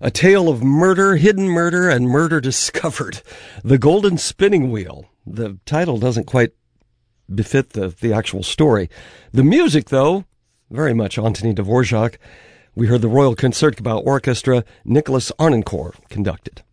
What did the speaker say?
A tale of murder, hidden murder, and murder discovered. The Golden Spinning Wheel. The title doesn't quite befit the actual story. The music, though, very much Antoni Dvorak. We heard the Royal Concertgebouw Orchestra, Nicholas Arnoncourt conducted.